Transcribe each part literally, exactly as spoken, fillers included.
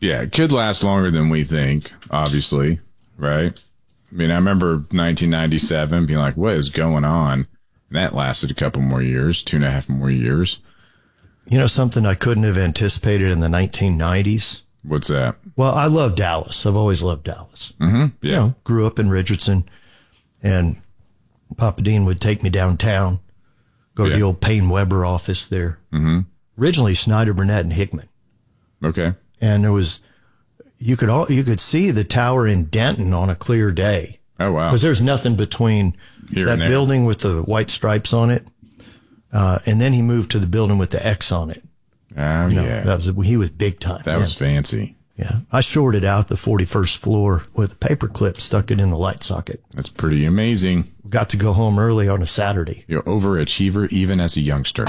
Yeah, it could last longer than we think, obviously, right? I mean, I remember nineteen ninety-seven being like, what is going on? And that lasted a couple more years, two and a half more years. You know, something I couldn't have anticipated in the nineteen nineties? What's that? Well, I love Dallas. I've always loved Dallas. Mm-hmm. Yeah. You know, grew up in Richardson, and Papa Dean would take me downtown, go to yeah. the old Payne Weber office there. Mm-hmm. Originally, Snyder, Burnett, and Hickman. Okay. And there was, you could all, you could see the tower in Denton on a clear day. Oh, wow. Because there's nothing between Here that building with the white stripes on it, uh, and then he moved to the building with the X on it. Oh, you know, yeah. That was, he was big time. That man. was fancy. Yeah. I shorted out the forty-first floor with a paper clip, stuck it in the light socket. That's pretty amazing. Got to go home early on a Saturday. You're overachiever even as a youngster.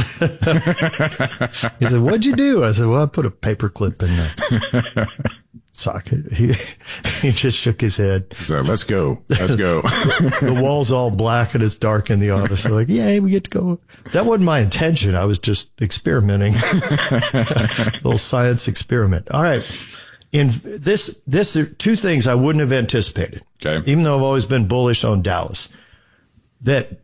He said, what'd you do? I said, well, I put a paper clip in the socket. He, he just shook his head. So let's go. Let's go. The wall's all black and it's dark in the office. I'm like, yay, we get to go. That wasn't my intention. I was just experimenting. Little science experiment. All right. In this, this are two things I wouldn't have anticipated. Okay. Even though I've always been bullish on Dallas, that,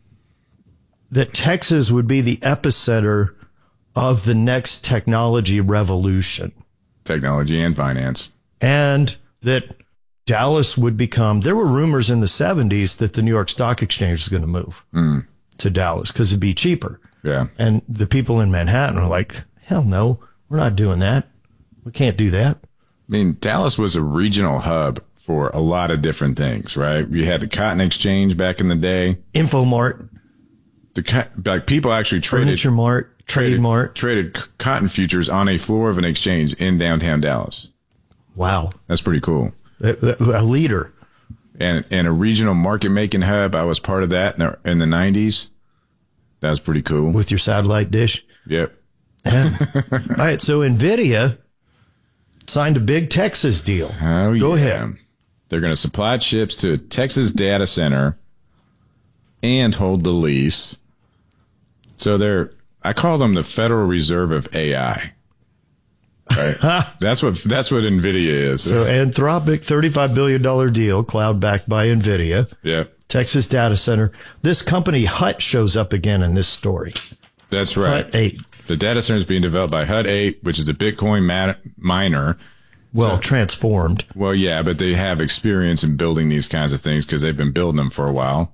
that Texas would be the epicenter of the next technology revolution. Technology and finance. And that Dallas would become, there were rumors in the seventies that the New York Stock Exchange was going to move mm. to Dallas because it'd be cheaper. Yeah. And the people in Manhattan are like, hell no, we're not doing that. We can't do that. I mean, Dallas was a regional hub for a lot of different things, right? You had the Cotton Exchange back in the day. Infomart. The like people actually traded Furniture Mart, Trade traded, Mart. traded cotton futures on a floor of an exchange in downtown Dallas. Wow. That's pretty cool. A, a leader. And and a regional market making hub. I was part of that in the, in the nineties. That was pretty cool. With your satellite dish. Yep. Yeah. All right. So NVIDIA signed a big Texas deal. Oh, Go yeah. ahead. They're going to supply chips to a Texas data center and hold the lease. So they're, I call them the Federal Reserve of A I. Right? that's what that's what NVIDIA is. So Anthropic, thirty-five billion dollars deal, cloud backed by NVIDIA. Yeah. Texas data center. This company Hut shows up again in this story. That's right. Hut eight. The data center is being developed by Hut eight, which is a Bitcoin mat- miner. Well, so, transformed. Well, yeah, but they have experience in building these kinds of things because they've been building them for a while.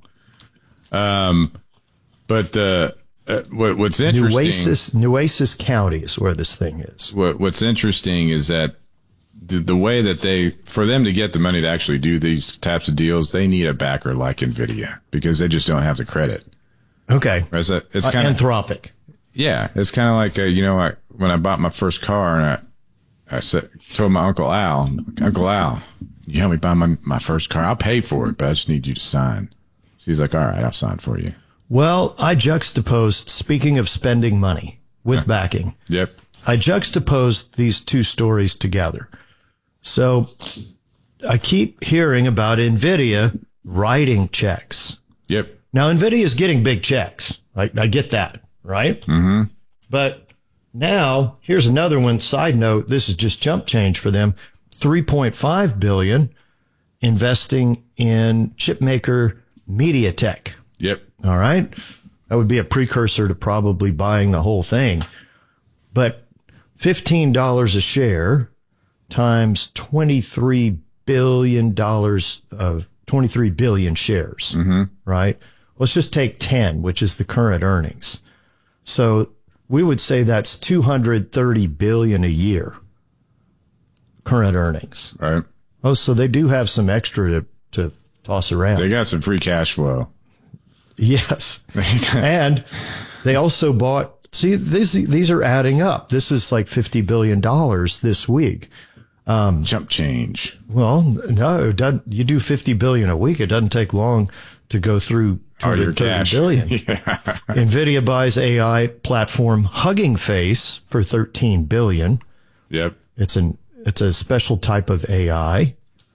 Um, but uh, uh, what, what's interesting, Nueces, Nueces County is where this thing is. What, what's interesting is that the, the way that they, for them to get the money to actually do these types of deals, they need a backer like NVIDIA because they just don't have the credit. Okay, it's, a, it's uh, kind of Anthropic. Yeah, it's kind of like uh, you know, I, when I bought my first car, and I, I said, told my Uncle Al, Uncle Al, you help me buy my my first car. I'll pay for it, but I just need you to sign. So he's like, all right, I'll sign for you. Well, I juxtaposed, speaking of spending money with backing. Yep. I juxtaposed these two stories together. So I keep hearing about NVIDIA writing checks. Yep. Now, NVIDIA is getting big checks. I, I get that, right? Mm-hmm. But now, here's another one. Side note, this is just chump change for them. three point five billion dollars investing in chip maker MediaTek. Yep. All right. That would be a precursor to probably buying the whole thing. But fifteen dollars a share times twenty-three billion dollars of twenty-three billion shares, mm-hmm. right? Let's just take ten, which is the current earnings. So we would say that's two hundred thirty billion dollars a year, current earnings. Right. Oh, so they do have some extra to, to toss around. They got some free cash flow. Yes. And they also bought, see, these, these are adding up. This is like fifty billion dollars this week. Um, Jump change. Well, no, it doesn't, you do fifty billion dollars a week. It doesn't take long to go through two hundred thirty billion dollars. Yeah. NVIDIA buys A I platform Hugging Face for thirteen billion dollars. Yep. It's an, it's a special type of A I.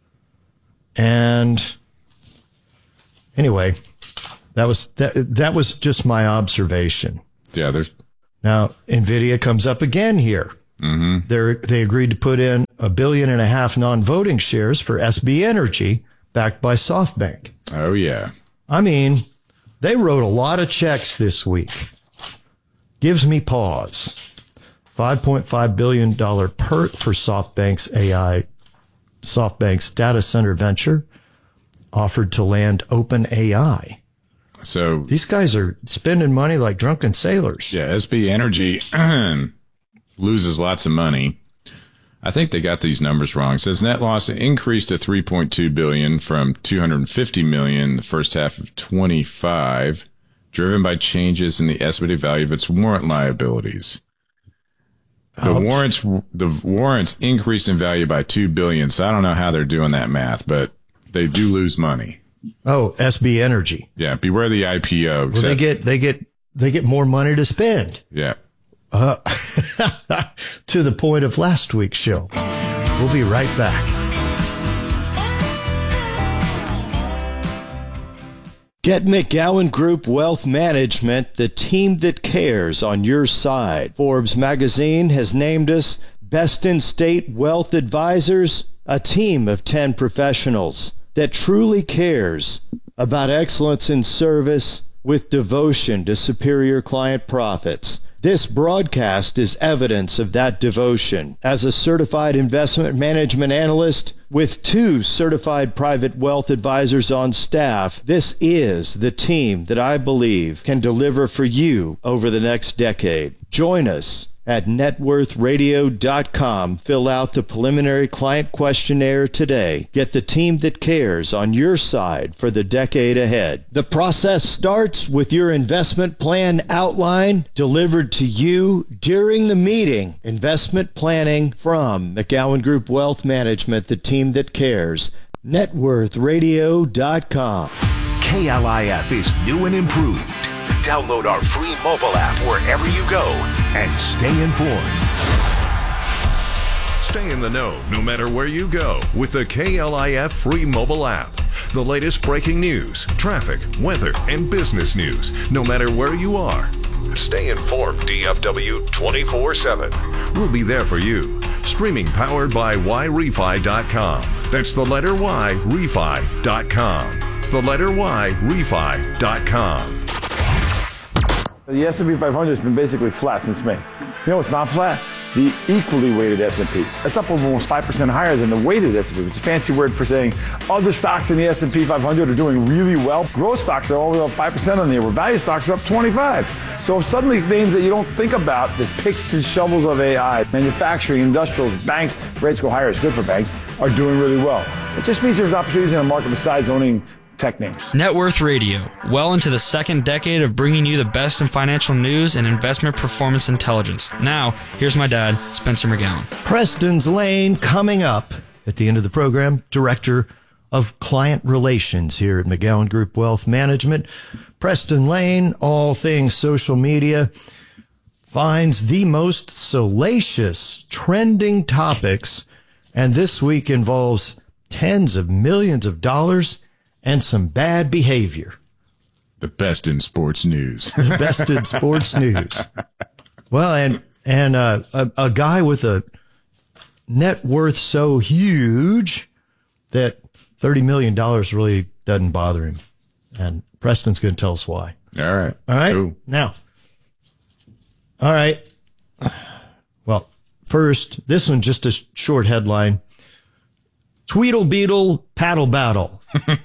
And anyway, that was, that, that was just my observation. Yeah. There's now NVIDIA comes up again here. Mm-hmm. They're, they agreed to put in a billion and a half non-voting shares for S B Energy, backed by SoftBank. Oh, yeah. I mean, they wrote a lot of checks this week. Gives me pause. five point five billion dollars per for SoftBank's A I, SoftBank's data center venture, offered to land OpenAI. So these guys are spending money like drunken sailors. Yeah, S B Energy loses lots of money. I think they got these numbers wrong. It says net loss increased to three point two billion dollars from two hundred fifty million dollars the first half of twenty-five, driven by changes in the estimated value of its warrant liabilities. The Ouch. warrants the warrants increased in value by two billion dollars. So I don't know how they're doing that math, but they do lose money. Oh, S B Energy. Yeah, beware the I P O. Well, they get they get they get more money to spend. Yeah. Uh, to the point of last week's show. We'll be right back. Get McGowan Group Wealth Management, the team that cares, on your side. Forbes magazine has named us Best in State Wealth Advisors, a team of ten professionals that truly cares about excellence in service with devotion to superior client profits. This broadcast is evidence of that devotion. As a certified investment management analyst with two certified private wealth advisors on staff, this is the team that I believe can deliver for you over the next decade. Join us at net worth radio dot com. Fill out the preliminary client questionnaire today. Get the team that cares on your side for the decade ahead. The process starts with your investment plan outline delivered to you during the meeting. Investment planning from McGowan Group Wealth Management, the team that cares. net worth radio dot com. K L I F is new and improved. Download our free mobile app wherever you go and stay informed. Stay in the know no matter where you go with the K L I F free mobile app. The latest breaking news, traffic, weather, and business news, no matter where you are. Stay informed, D F W twenty-four seven. We'll be there for you. Streaming powered by Y Refi dot com. That's the letter Y, Refi dot com. The letter Y, Refi dot com. The S and P five hundred has been basically flat since May. You know what's not flat? The equally weighted S and P. It's up almost five percent higher than the weighted S and P, which is a fancy word for saying other stocks in the S and P five hundred are doing really well. Growth stocks are all the way up five percent on the year, where value stocks are up twenty-five. So suddenly names that you don't think about, the picks and shovels of A I, manufacturing, industrials, banks, rates go higher, it's good for banks, are doing really well. It just means there's opportunities in the market besides owning tech names. Net Worth Radio, well into the second decade of bringing you the best in financial news and investment performance intelligence. Now, here's my dad, Spencer McGowan. Preston's Lane coming up at the end of the program. Director of Client Relations here at McGowan Group Wealth Management. Preston Lane, all things social media, finds the most salacious trending topics, and this week involves tens of millions of dollars and some bad behavior. The best in sports news. The best in sports news. Well, and and uh, a, a guy with a net worth so huge that thirty million dollars really doesn't bother him. And Preston's going to tell us why. All right. All right. Cool. Now, all right. Well, first, this one, just a short headline. Tweedle Beetle Paddle Battle.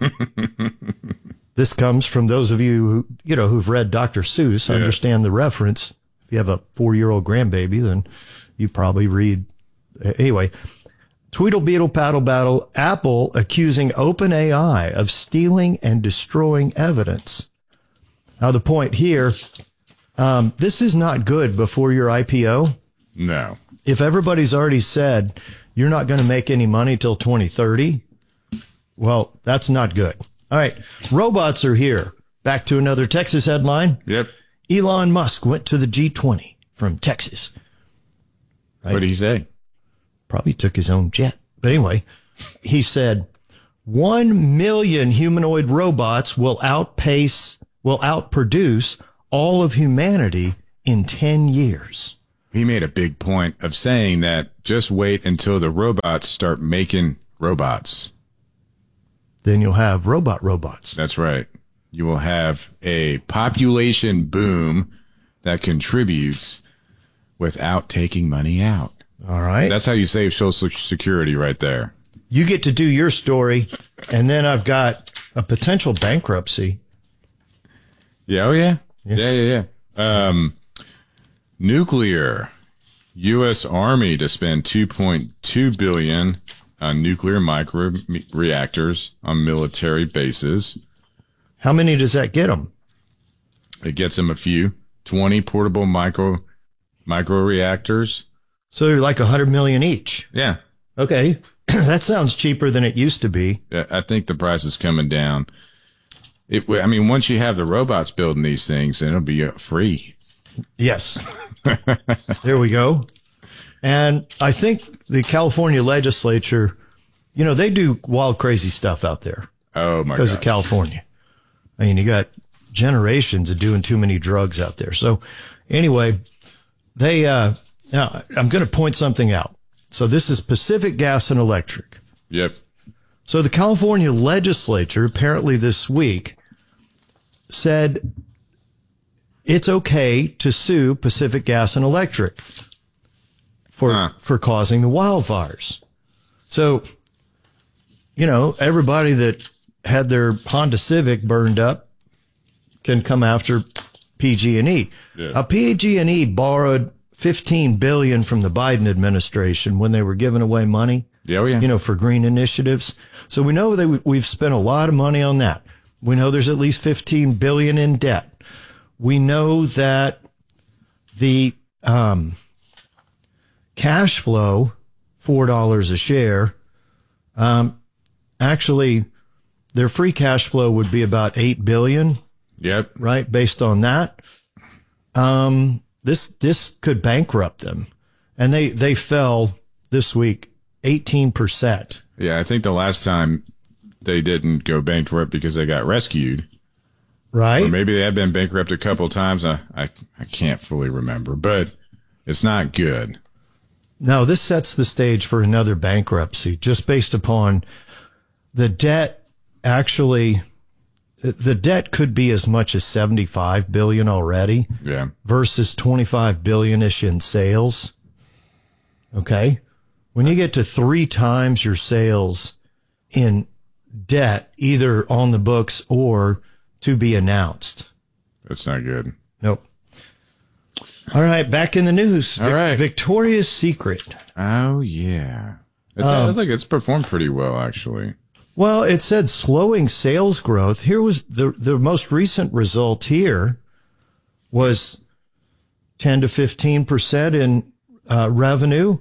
This comes from those of you who, you know, who've read Doctor Seuss, Yeah. understand the reference. If you have a four-year-old grandbaby, then you probably read. Anyway, Tweedle Beetle Paddle Battle, Apple accusing OpenAI of stealing and destroying evidence. Now, the point here, um, this is not good before your I P O. No. If everybody's already said you're not going to make any money till twenty thirty, well, that's not good. All right. Robots are here. Back to another Texas headline. Yep. Elon Musk went to the G twenty from Texas. Right? What did he say? Probably took his own jet. But anyway, he said one million humanoid robots will outpace, will outproduce all of humanity in ten years. he made a big point of saying that just wait until the robots start making robots. Then you'll have robot robots. That's right. You will have a population boom that contributes without taking money out. All right. That's how you save Social Security right there. You get to do your story, and then I've got a potential bankruptcy. Yeah, oh yeah. Yeah, yeah, yeah. yeah. Um, nuclear. U S. Army to spend two point two billion dollars on nuclear micro reactors on military bases. How many does that get them? It gets them a few. twenty portable micro micro reactors. So they're like one hundred million each. Yeah. Okay. That sounds cheaper than it used to be. Yeah, I think the price is coming down. It, I mean, once you have the robots building these things, then it'll be uh, free. Yes. There we go. And I think the California legislature, you know, they do wild, crazy stuff out there. Oh, my God. Because of California. I mean, you got generations of doing too many drugs out there. So anyway, they, uh, now I'm going to point something out. So this is Pacific Gas and Electric. Yep. So the California legislature apparently this week said it's okay to sue Pacific Gas and Electric for, huh. for causing the wildfires. So, you know, everybody that had their Honda Civic burned up can come after P G and E. Yeah. Now, P G and E borrowed fifteen billion dollars from the Biden administration when they were giving away money. Oh, yeah. You know, for green initiatives. So we know that we've spent a lot of money on that. We know there's at least fifteen billion dollars in debt. We know that the um, cash flow, four dollars a share, um, actually their free cash flow would be about eight billion dollars. Yep. Right. Based on that. Um, this, this could bankrupt them. And they, they fell this week eighteen percent. Yeah. I think the last time they didn't go bankrupt because they got rescued. Right. Or maybe they have been bankrupt a couple of times. I, I, I can't fully remember, but it's not good. No, this sets the stage for another bankruptcy just based upon the debt. Actually, the debt could be as much as seventy-five billion dollars already. Yeah. Versus twenty-five billion dollars-ish in sales. Okay. When you get to three times your sales in debt, either on the books or to be announced. That's not good. Nope. All right. Back in the news. All right. Victoria's Secret. Oh, yeah. It's, um, I think it's performed pretty well, actually. Well, it said slowing sales growth. Here was the, the most recent result here was ten to fifteen percent in uh, revenue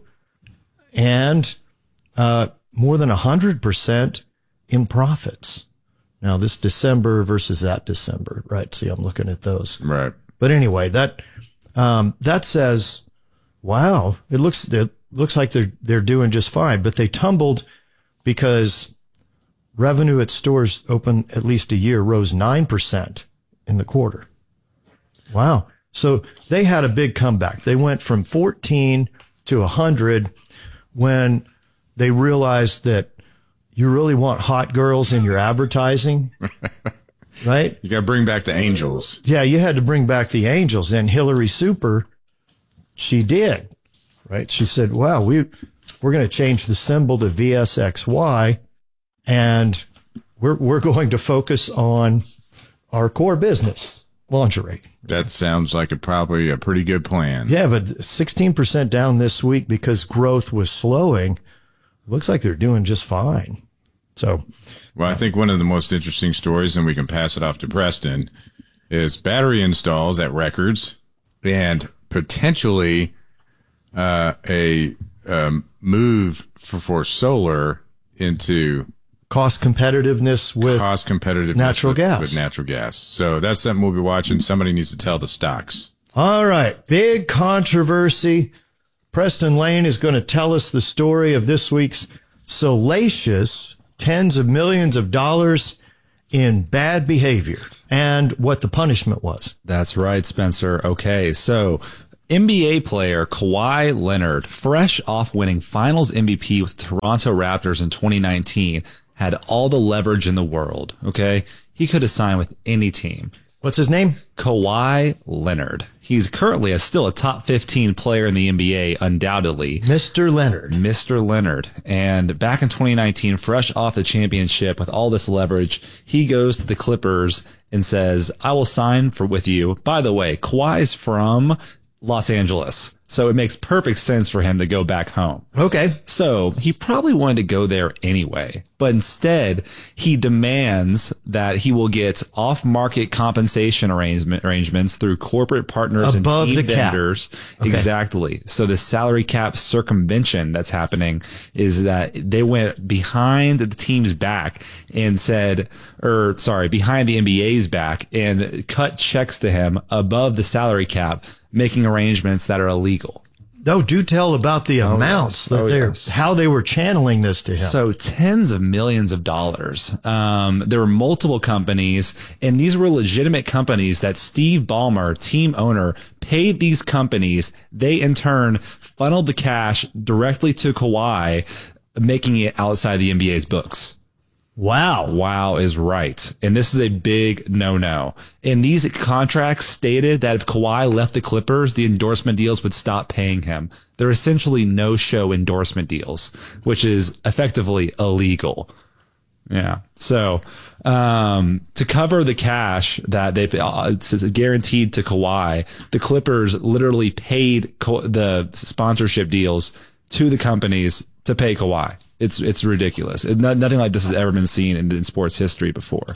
and uh, more than one hundred percent in profits. Now, this December versus that December, right? See, I'm looking at those. Right. But anyway, that um, that says, wow, it looks it looks like they're they're doing just fine. But they tumbled because revenue at stores open at least a year rose nine percent in the quarter. Wow. So they had a big comeback. They went from fourteen to one hundred when they realized that you really want hot girls in your advertising, right? You got to bring back the angels. Yeah, you had to bring back the angels. And Hillary Super, she did, right? She said, wow, we, we're going to change the symbol to V S X Y. And we're we're going to focus on our core business, lingerie. That sounds like a probably a pretty good plan. Yeah, but sixteen percent down this week because growth was slowing. Looks like they're doing just fine. So, well, I think one of the most interesting stories, and we can pass it off to Preston, is battery installs at records and potentially uh, a um, move for, for solar into cost competitiveness with cost competitiveness natural with, gas. with natural gas. So that's something we'll be watching. Somebody needs to tell the stocks. All right. Big controversy. Preston Lane is going to tell us the story of this week's salacious tens of millions of dollars in bad behavior and what the punishment was. That's right, Spencer. Okay. So N B A player Kawhi Leonard, fresh off winning Finals M V P with Toronto Raptors in twenty nineteen, had all the leverage in the world, okay? He could have signed with any team. What's his name? Kawhi Leonard. He's currently a, still a top fifteen player in the N B A, undoubtedly. Mister Leonard. Mister Leonard. And back in twenty nineteen, fresh off the championship with all this leverage, he goes to the Clippers and says, I will sign for with you. By the way, Kawhi's from Los Angeles, so it makes perfect sense for him to go back home. Okay. So he probably wanted to go there anyway, but instead he demands that he will get off-market compensation arrangement arrangements through corporate partners above and team the cap. vendors. Okay. Exactly. So the salary cap circumvention that's happening is that they went behind the team's back and said, or sorry, behind the N B A's back and cut checks to him above the salary cap, making arrangements that are illegal. No, do tell about the amounts yes. that Oh, they're, yes. how they were channeling this to him. So tens of millions of dollars. Um, there were multiple companies, and these were legitimate companies that Steve Ballmer, team owner, paid these companies. They in turn funneled the cash directly to Kawhi, making it outside the N B A's books. Wow. Wow is right. And this is a big no-no. And these contracts stated that if Kawhi left the Clippers, the endorsement deals would stop paying him. They're essentially no-show endorsement deals, which is effectively illegal. Yeah. So, um, to cover the cash that they, uh, it's guaranteed to Kawhi, the Clippers literally paid co- the sponsorship deals to the companies to pay Kawhi. It's it's ridiculous. It, not, nothing like this has ever been seen in, in sports history before.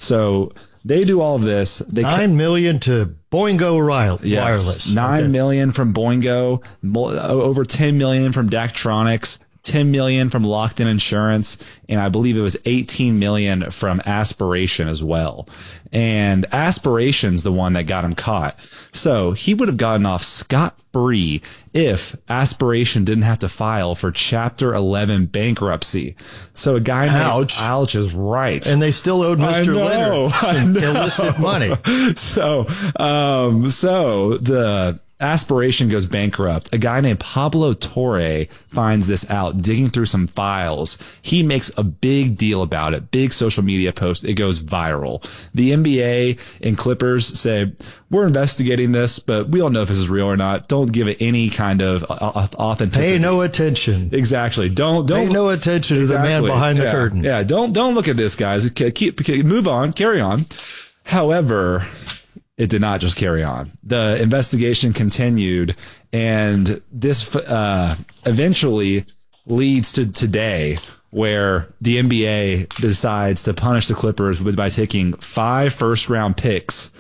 So they do all of this. They Nine million to Boingo Rile- yes, Wireless. Nine Okay. million from Boingo, mo- over ten million from Daktronics, ten million from Locked In Insurance, and I believe it was eighteen million from Aspiration as well. And Aspiration's the one that got him caught. So he would have gotten off scot-free if Aspiration didn't have to file for Chapter eleven bankruptcy. So a guy named Ouch. Ouch is right. And they still owed Mister I know, Leonard I some know. illicit money. So, um, so the Aspiration goes bankrupt. A guy named Pablo Torre finds this out, digging through some files. He makes a big deal about it, big social media post. It goes viral. The N B A and Clippers say, we're investigating this, but we don't know if this is real or not. Don't give it any kind of authenticity. Pay no attention. Exactly. Don't, don't. Pay no attention to the man Exactly. behind the Yeah. curtain. Yeah. Don't, don't look at this, guys. Okay, Keep, keep, move on, carry on. However, it did not just carry on. The investigation continued, and this uh, eventually leads to today, where the N B A decides to punish the Clippers by taking five first-round picks,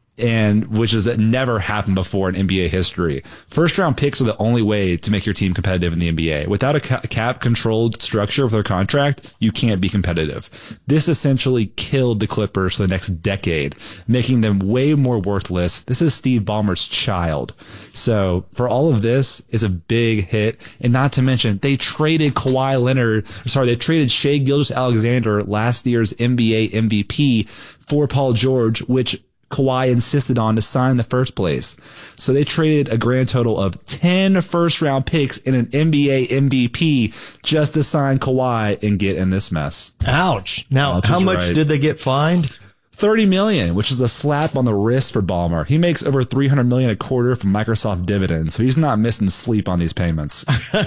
and which has never happened before in N B A history. First round picks are the only way to make your team competitive in the N B A. Without a ca- cap controlled structure of their contract, you can't be competitive. This essentially killed the Clippers for the next decade, making them way more worthless. This is Steve Ballmer's child. So for all of this, is a big hit. And not to mention, they traded Kawhi Leonard, sorry, they traded Shai Gilgeous-Alexander, last year's N B A M V P, for Paul George, which Kawhi insisted on to sign in the first place. So they traded a grand total of ten first round picks and an N B A M V P just to sign Kawhi and get in this mess. Ouch. Now, Ouch how is much right. did they get fined? thirty million, which is a slap on the wrist for Ballmer. He makes over three hundred million a quarter from Microsoft dividends, so he's not missing sleep on these payments.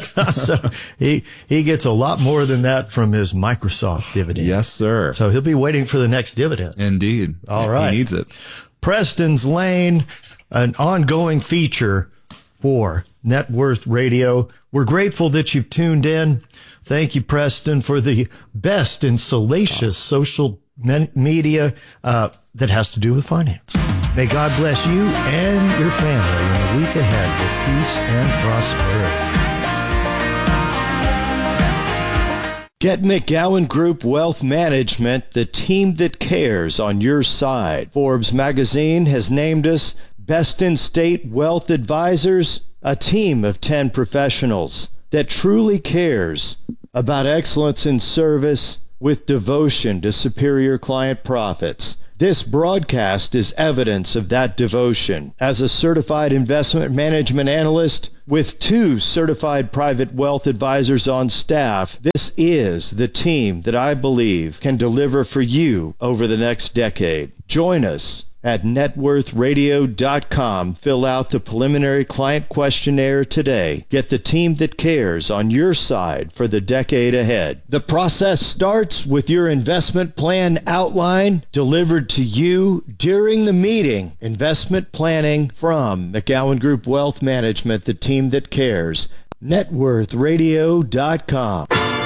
So he he gets a lot more than that from his Microsoft dividend. Yes, sir. So he'll be waiting for the next dividend. Indeed. All right. He needs it. Preston's Lane, an ongoing feature for Net Worth Radio. We're grateful that you've tuned in. Thank you, Preston, for the best in salacious social men- media uh, that has to do with finance. May God bless you and your family in the week ahead with peace and prosperity. Get McGowan Group Wealth Management, the team that cares on your side. Forbes magazine has named us Best in State Wealth Advisors, a team of ten professionals that truly cares about excellence in service with devotion to superior client profits. This broadcast is evidence of that devotion. As a certified investment management analyst with two certified private wealth advisors on staff, this is the team that I believe can deliver for you over the next decade. Join us at net worth radio dot com. Fill out the preliminary client questionnaire today. Get the team that cares on your side for the decade ahead. The process starts with your investment plan outline delivered to you during the meeting. Investment planning from McGowan Group Wealth Management, the team that cares. net worth radio dot com.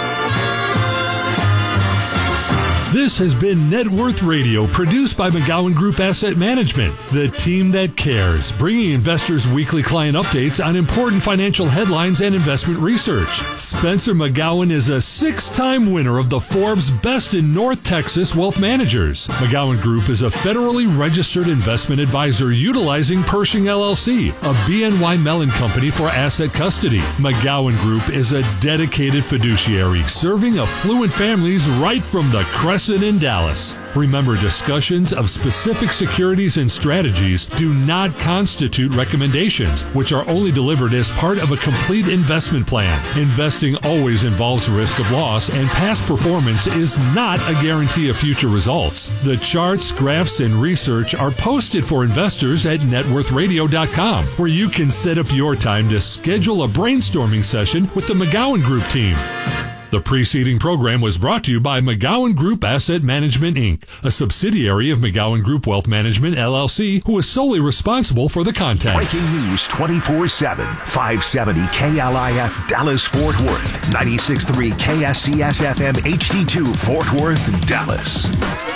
This has been Net Worth Radio, produced by McGowan Group Asset Management, the team that cares, bringing investors weekly client updates on important financial headlines and investment research. Spencer McGowan is a six-time winner of the Forbes Best in North Texas Wealth Managers. McGowan Group is a federally registered investment advisor utilizing Pershing L L C, a B N Y Mellon company for asset custody. McGowan Group is a dedicated fiduciary serving affluent families right from the Crescent in Dallas. Remember, discussions of specific securities and strategies do not constitute recommendations, which are only delivered as part of a complete investment plan. Investing always involves risk of loss, and past performance is not a guarantee of future results. The charts, graphs, and research are posted for investors at net worth radio dot com, where you can set up your time to schedule a brainstorming session with the McGowan Group team. The preceding program was brought to you by McGowan Group Asset Management, Incorporated, a subsidiary of McGowan Group Wealth Management, L L C, who is solely responsible for the content. Breaking news twenty-four seven, five seventy K L I F Dallas Fort Worth, ninety-six point three K S C S F M H D two Fort Worth, Dallas.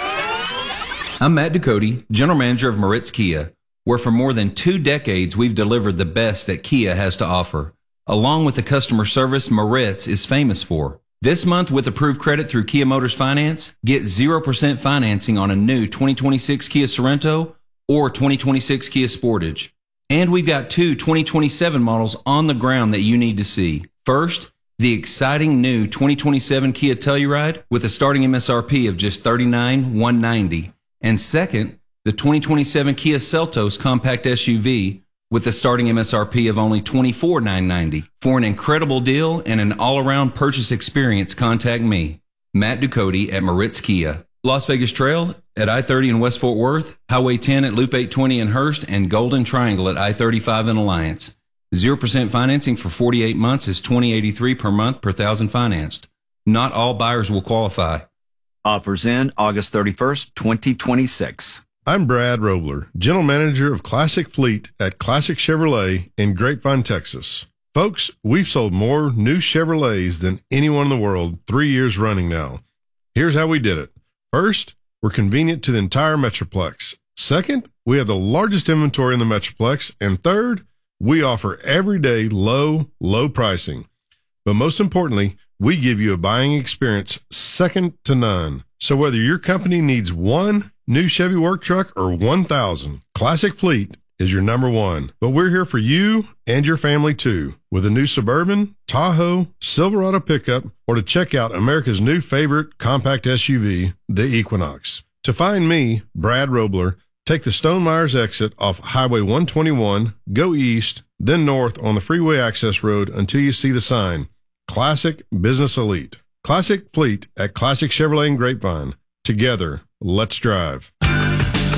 I'm Matt Ducote, General Manager of Moritz Kia, where for more than two decades we've delivered the best that Kia has to offer, along with the customer service Moritz is famous for. This month, with approved credit through Kia Motors Finance, get zero percent financing on a new twenty twenty-six Kia Sorento or twenty twenty-six Kia Sportage. And we've got two twenty twenty-seven models on the ground that you need to see. First, the exciting new twenty twenty-seven Kia Telluride with a starting M S R P of just thirty-nine thousand one hundred ninety dollars. And second, the twenty twenty-seven Kia Seltos compact S U V with a starting M S R P of only twenty-four thousand nine hundred ninety dollars. For an incredible deal and an all-around purchase experience, contact me, Matt Ducote at Moritz Kia. Las Vegas Trail at I thirty in West Fort Worth, Highway ten at Loop eight twenty in Hurst, and Golden Triangle at I thirty-five in Alliance. zero percent financing for forty-eight months is twenty dollars and eighty-three cents per month per thousand financed. Not all buyers will qualify. Offers in August thirty-first, twenty twenty-six. I'm Brad Robler, General Manager of Classic Fleet at Classic Chevrolet in Grapevine, Texas. Folks, we've sold more new Chevrolets than anyone in the world three years running now. Here's how we did it. First, we're convenient to the entire Metroplex. Second, we have the largest inventory in the Metroplex. And third, we offer everyday low, low pricing. But most importantly, we give you a buying experience second to none. So whether your company needs one new Chevy work truck or one thousand, Classic Fleet is your number one. But we're here for you and your family too, with a new Suburban, Tahoe, Silverado pickup, or to check out America's new favorite compact S U V, the Equinox. To find me, Brad Robler, take the Stone Myers exit off Highway one twenty-one, go east, then north on the freeway access road until you see the sign, Classic Business Elite. Classic Fleet at Classic Chevrolet and Grapevine. Together, let's drive.